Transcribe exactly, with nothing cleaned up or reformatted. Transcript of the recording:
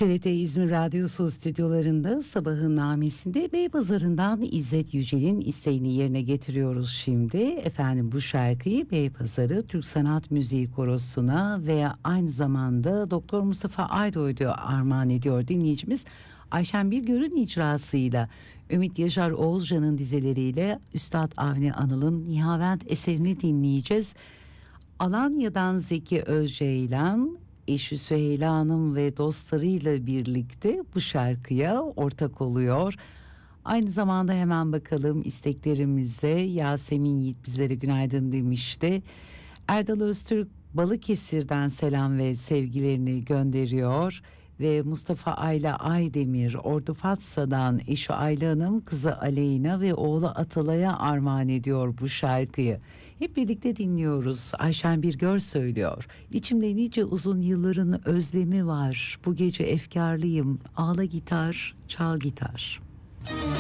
T R T İzmir Radyosu stüdyolarında sabahın namesinde Beypazarı'ndan İzzet Yücel'in isteğini yerine getiriyoruz şimdi. Efendim bu şarkıyı Beypazarı Türk Sanat Müziği Korosu'na veya aynı zamanda Doktor Mustafa Aydoğdu'ya armağan ediyor dinleyicimiz. Ayşen Bilgör'ün icrasıyla Ümit Yaşar Oğuzcan'ın dizeleriyle Üstad Avni Anıl'ın Nihavent eserini dinleyeceğiz. Alanya'dan Zeki Özceylan, eşi Süheyla Hanım ve dostlarıyla birlikte bu şarkıya ortak oluyor. Aynı zamanda hemen bakalım isteklerimize. Yasemin Yiğit bizlere günaydın demişti. Erdal Öztürk Balıkesir'den selam ve sevgilerini gönderiyor. Ve Mustafa Ayla Aydemir Ordu Fatsa'dan eşi Ayla Hanım, kızı Aleyna ve oğlu Atalay'a armağan ediyor bu şarkıyı. Hep birlikte dinliyoruz. Ayşen Birgör söylüyor. İçimde nice uzun yılların özlemi var. Bu gece efkarlıyım. Ağla gitar, çal gitar.